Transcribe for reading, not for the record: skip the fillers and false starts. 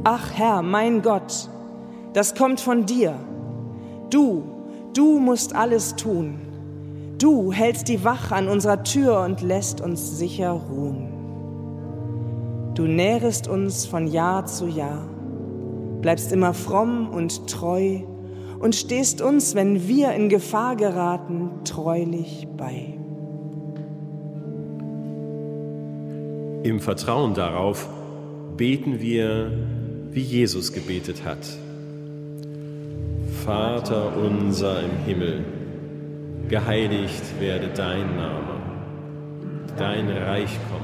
Ach Herr, mein Gott, das kommt von dir. Du musst alles tun. Du hältst die Wache an unserer Tür und lässt uns sicher ruhen. Du nährest uns von Jahr zu Jahr, bleibst immer fromm und treu und stehst uns, wenn wir in Gefahr geraten, treulich bei. Im Vertrauen darauf beten wir, wie Jesus gebetet hat. Vater unser im Himmel, geheiligt werde dein Name, dein Reich komme.